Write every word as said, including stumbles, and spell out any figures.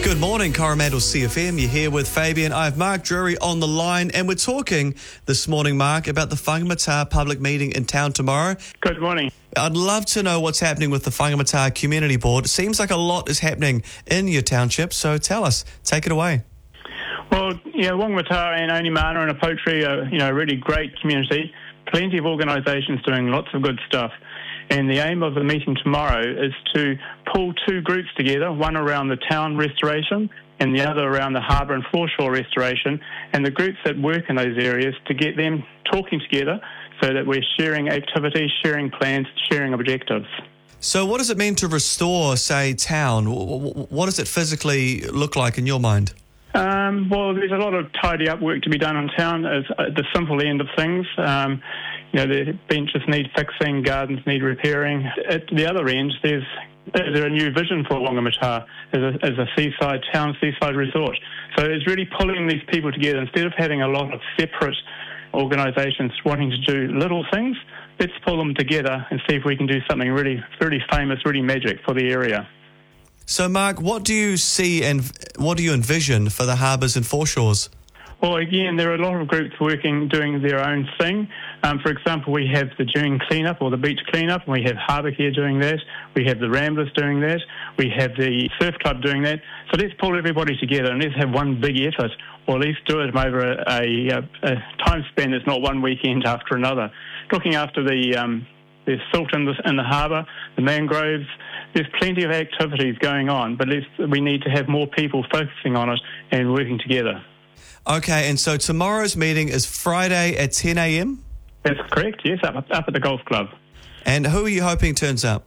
Good morning, Coromandel C F M. You're here with Fabian. I have Mark Drury on the line, and we're talking this morning, Mark, about the Whangamata public meeting in town tomorrow. Good morning. I'd love to know what's happening with the Whangamata Community Board. It seems like a lot is happening in your township, so tell us. Take it away. Well, yeah, Whangamata and Onimana and Apotri are, you know, a really great community. Plenty of organisations doing lots of good stuff. And the aim of the meeting tomorrow is to pull two groups together, one around the town restoration and the other around the harbour and foreshore restoration, and the groups that work in those areas to get them talking together so that we're sharing activities, sharing plans, sharing objectives. So what does it mean to restore, say, town? What does it physically look like in your mind? Um, well, there's a lot of tidy up work to be done in town as at the simple end of things. Um, you know, the benches need fixing, gardens need repairing. At the other end, there's, there's a new vision for Whangamata as a, as a seaside town, seaside resort. So it's really pulling these people together. Instead of having a lot of separate organisations wanting to do little things, let's pull them together and see if we can do something really, really famous, really magic for the area. So, Mark, what do you see and what do you envision for the harbours and foreshores? Well, again, there are a lot of groups working, doing their own thing. Um, for example, we have the Dune cleanup or the beach cleanup, and we have Harbour Care doing that. We have the Ramblers doing that. We have the Surf Club doing that. So let's pull everybody together and let's have one big effort, or at least do it over a, a, a time span that's not one weekend after another. Looking after the um, there's silt in the, in the harbour, the mangroves. There's plenty of activities going on, but let's, we need to have more people focusing on it and working together. Okay, and so tomorrow's meeting is Friday at ten a.m? That's correct, yes, up, up at the golf club. And who are you hoping turns up?